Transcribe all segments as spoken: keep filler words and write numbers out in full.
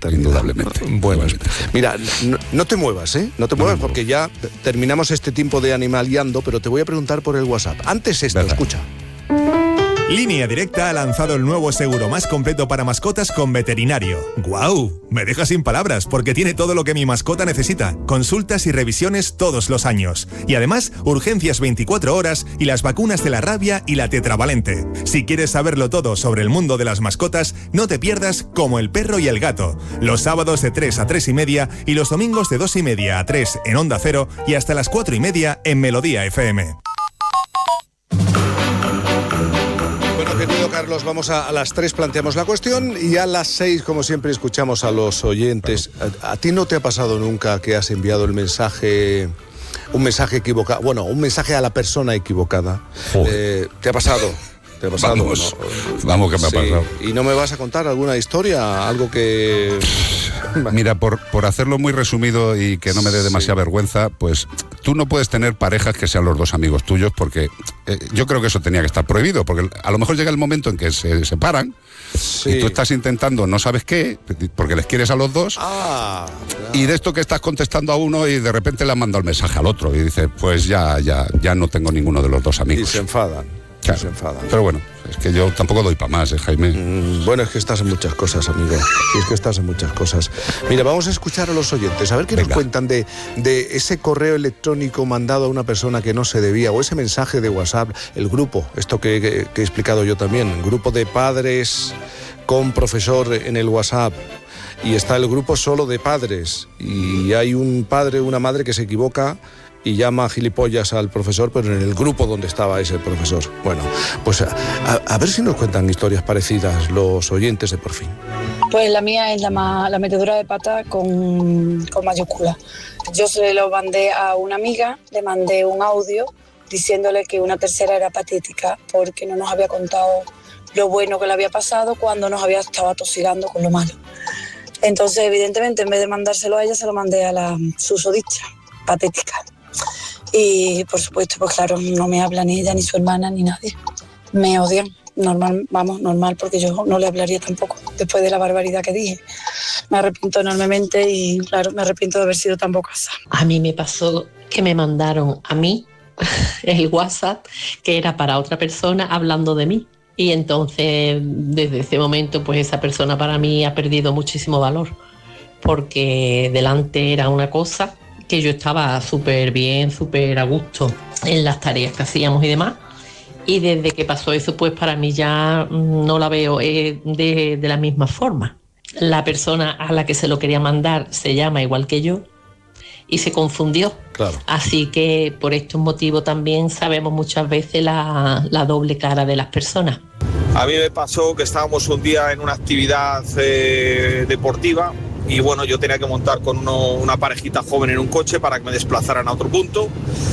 paternidad. Indudablemente. Bueno, mira, no, no te muevas, ¿eh? No te muevas no, porque ya terminamos este tiempo de animaliando, pero te voy a preguntar por el WhatsApp. Antes esto, ¿verdad? Escucha. Línea Directa ha lanzado el nuevo seguro más completo para mascotas con veterinario. ¡Guau! Me deja sin palabras porque tiene todo lo que mi mascota necesita. Consultas y revisiones todos los años. Y además, urgencias veinticuatro horas y las vacunas de la rabia y la tetravalente. Si quieres saberlo todo sobre el mundo de las mascotas, no te pierdas Como el perro y el gato. Los sábados de tres a tres y media y los domingos de dos y media a tres en Onda Cero y hasta las cuatro y media en Melodía F M. Querido Carlos, vamos a, a las tres planteamos la cuestión y a las seis, como siempre, escuchamos a los oyentes. ¿A, a ti no te ha pasado nunca que has enviado el mensaje, un mensaje equivocado? Bueno, un mensaje a la persona equivocada. Eh, ¿Te ha pasado? ¿Te ha pasado? Vamos, ¿no? vamos que me ha sí. pasado. ¿Y no me vas a contar alguna historia? Algo que... Mira, por, por hacerlo muy resumido y que no me dé demasiada sí. vergüenza, pues tú no puedes tener parejas que sean los dos amigos tuyos porque eh, yo creo que eso tenía que estar prohibido, porque a lo mejor llega el momento en que se separan sí. y tú estás intentando no sabes qué, porque les quieres a los dos ah, claro. y de esto que estás contestando a uno y de repente le han mandado el mensaje al otro y dices, pues ya, ya, ya no tengo ninguno de los dos amigos. Y se enfadan. Claro. Se enfadan. Pero bueno, es que yo tampoco doy para más, ¿eh, Jaime? Mm, bueno, es que estás en muchas cosas, amigo. Es que estás en muchas cosas. Mira, vamos a escuchar a los oyentes, a ver qué Venga. nos cuentan de, de ese correo electrónico mandado a una persona que no se debía, o ese mensaje de WhatsApp, el grupo, esto que, que, que he explicado yo también, grupo de padres con profesor en el WhatsApp. Y está el grupo solo de padres. Y hay un padre o una madre que se equivoca y llama gilipollas al profesor, pero en el grupo donde estaba ese profesor. Bueno, pues a, a, a ver si nos cuentan historias parecidas los oyentes de Por Fin. Pues la mía es la, ma, la metedura de pata con, con mayúscula. Yo se lo mandé a una amiga, le mandé un audio diciéndole que una tercera era patética porque no nos había contado lo bueno que le había pasado cuando nos había estado atosigando con lo malo. Entonces, evidentemente, en vez de mandárselo a ella, se lo mandé a la susodicha, patética. Y por supuesto, pues claro, no me habla ni ella, ni su hermana, ni nadie. Me odian, normal, vamos, normal, porque yo no le hablaría tampoco después de la barbaridad que dije. Me arrepiento enormemente y claro, me arrepiento de haber sido tan bocasa. A mí me pasó que me mandaron a mí el WhatsApp que era para otra persona hablando de mí. Y entonces, desde ese momento, pues esa persona para mí ha perdido muchísimo valor, porque delante era una cosa que yo estaba súper bien, súper a gusto en las tareas que hacíamos y demás, y desde que pasó eso, pues para mí ya no la veo eh, de, de la misma forma. La persona a la que se lo quería mandar se llama igual que yo y se confundió. Claro. Así que por estos motivos también sabemos muchas veces la, la doble cara de las personas. A mí me pasó que estábamos un día en una actividad eh, deportiva y bueno, yo tenía que montar con uno, una parejita joven en un coche para que me desplazaran a otro punto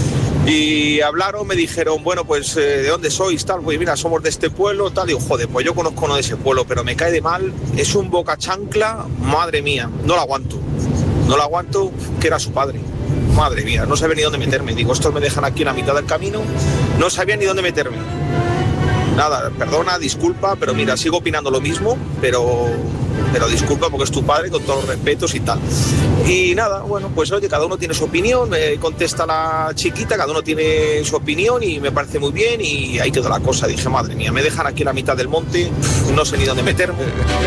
y hablaron, me dijeron, bueno, pues eh, ¿de dónde sois? Tal, pues mira, somos de este pueblo, tal. Digo, joder, pues yo conozco uno de ese pueblo, pero me cae de mal, es un boca chancla, madre mía, no lo aguanto, no lo aguanto, que era su padre. Madre mía, no sabía ni dónde meterme. Digo, estos me dejan aquí en la mitad del camino, no sabía ni dónde meterme. Nada, perdona, disculpa, pero mira, sigo opinando lo mismo, pero, pero disculpa porque es tu padre, con todos los respetos y tal. Y nada, bueno, pues oye, cada uno tiene su opinión, me contesta la chiquita, cada uno tiene su opinión y me parece muy bien y ahí quedó la cosa. Dije, madre mía, me dejan aquí en la mitad del monte, no sé ni dónde meterme.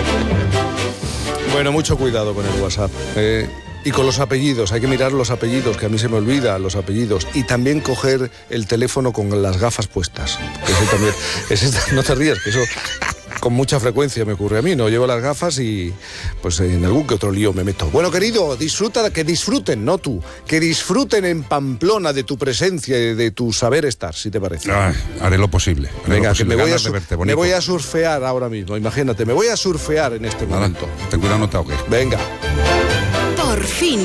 Bueno, mucho cuidado con el WhatsApp. Eh... Y con los apellidos, hay que mirar los apellidos, que a mí se me olvidan los apellidos. Y también coger el teléfono con las gafas puestas. Que eso también, es, no te rías, que eso con mucha frecuencia me ocurre a mí. No llevo las gafas y pues en algún que otro lío me meto. Bueno, querido, disfruta, que disfruten, no tú, que disfruten en Pamplona de tu presencia y de tu saber estar, si te parece. Ay, haré lo posible. Haré Venga, lo posible. que me voy, a de verte, me voy a surfear ahora mismo, imagínate, me voy a surfear en este Nada, momento. Ten cuidado, no te ahogues. Venga. Por fin.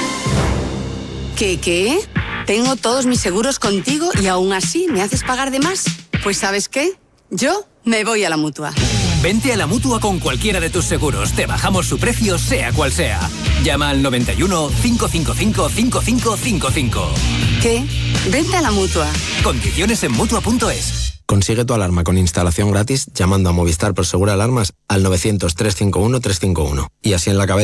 ¿Qué, qué? Tengo todos mis seguros contigo y aún así me haces pagar de más. Pues ¿sabes qué? Yo me voy a la Mutua. Vente a la Mutua con cualquiera de tus seguros. Te bajamos su precio, sea cual sea. Llama al noventa y uno, cinco cinco cinco, cinco cinco cinco cinco. ¿Qué? Vente a la Mutua. Condiciones en Mutua punto es. Consigue tu alarma con instalación gratis llamando a Movistar Prosegur Alarmas al novecientos, trescientos cincuenta y uno, trescientos cincuenta y uno. Y así en la cabeza